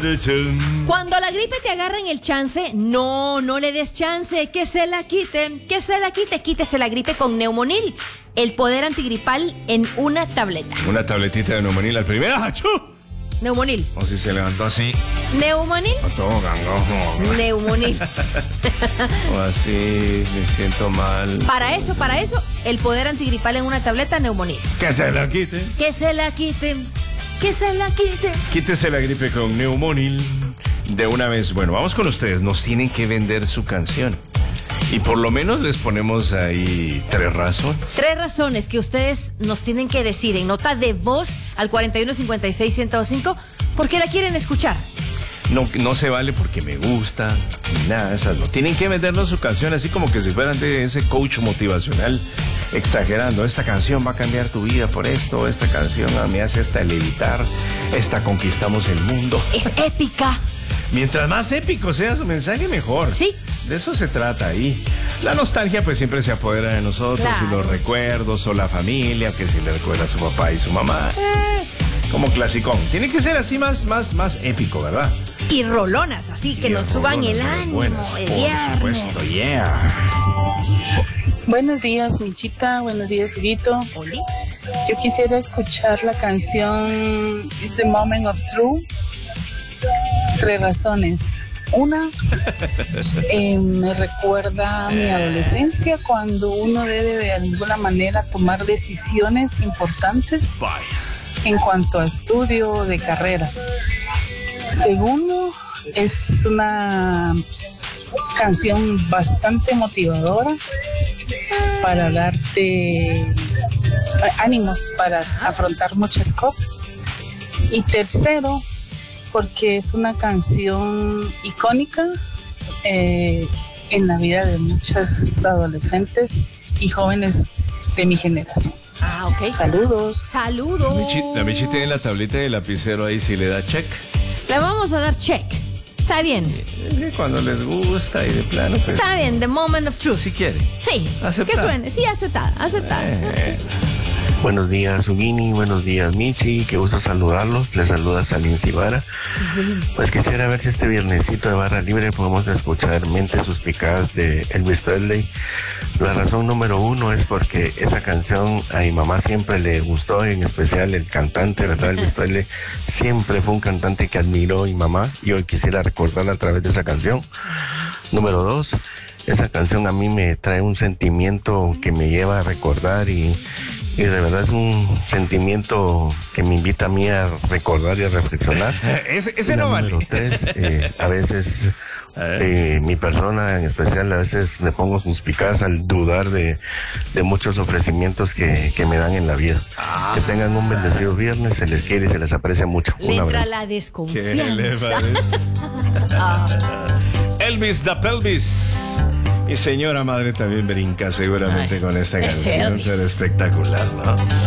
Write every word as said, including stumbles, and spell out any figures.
Cuando la gripe te agarra en el chance, no, no le des chance, que se la quite, que se la quite, quítese la gripe con Neumonil, el poder antigripal en una tableta. Una tabletita de Neumonil al primero. ¡Achú! Neumonil. O si se levantó así. Neumonil. O todo gangoso. Neumonil. O así, me siento mal. Para eso, para eso, el poder antigripal en una tableta, Neumonil. Que se la quite. Que se la quite, que se la quite. Quítese la gripe con Neumonil de una vez. Bueno, vamos con ustedes. Nos tienen que vender su canción. Y por lo menos les ponemos ahí tres razones. Tres razones que ustedes nos tienen que decir en nota de voz al cuarenta y uno cincuenta y seis ciento cinco porque la quieren escuchar. No, no se vale porque me gusta, ni nada de esas. No. Tienen que vendernos su canción así como que si fueran de ese coach motivacional, exagerando. Esta canción va a cambiar tu vida por esto, esta canción me hace hasta levitar, esta conquistamos el mundo. Es épica. Mientras más épico sea su mensaje, mejor. Sí. De eso se trata ahí. La nostalgia pues siempre se apodera de nosotros, claro. Y los recuerdos o la familia, que si le recuerda a su papá y su mamá, eh, como clasicón. Tiene que ser así más, más, más épico, ¿verdad? Y rolonas, así que Y nos suban rolonas, el ánimo, buenas, el por viernes. supuesto, yeah. Buenos días, Michita. Buenos días, Huguito. ¿Oli? Yo quisiera escuchar la canción It's the Moment of Truth. Tres razones. Una, eh, me recuerda a mi adolescencia, cuando uno debe de alguna manera tomar decisiones importantes en cuanto a estudio de carrera. Segundo, es una canción bastante motivadora para darte ánimos para afrontar muchas cosas. Y tercero, porque es una canción icónica eh, en la vida de muchas adolescentes y jóvenes de mi generación. Ah, ok. Saludos. Saludos. Michi, la Michi tiene la tablita y el lapicero ahí, si le da check. Le vamos a dar check. Está bien. Es que cuando les gusta y de plano, pues. Está bien, the moment of truth. Si quiere. Sí. Aceptada. Que suene. Sí, aceptada, aceptada. Eh. Buenos días, Ugini. Buenos días, Michi. Qué gusto saludarlos. Les saluda Salim Cibara. Pues quisiera ver si este viernesito de barra libre podemos escuchar Mentes Suspicadas de Elvis Presley. La razón número uno es porque esa canción a mi mamá siempre le gustó, en especial el cantante, ¿verdad? Elvis Presley siempre fue un cantante que admiró a mi mamá y hoy quisiera recordarla a través de esa canción. Número dos, esa canción a mí me trae un sentimiento que me lleva a recordar y... Y de verdad es un sentimiento que me invita a mí a recordar y a reflexionar. ese ese no vale. Número tres, eh, a veces eh, mi persona en especial, a veces me pongo suspicaz al dudar de, de muchos ofrecimientos que, que me dan en la vida. Ah, que tengan un bendecido viernes, se les quiere y se les aprecia mucho. Le un entra abrazo. la desconfianza. ¿Qué le parece? Ah. Elvis da Pelvis. Mi señora madre también brinca seguramente. Ay, con esta es canción. Elvis. Pero espectacular, ¿no?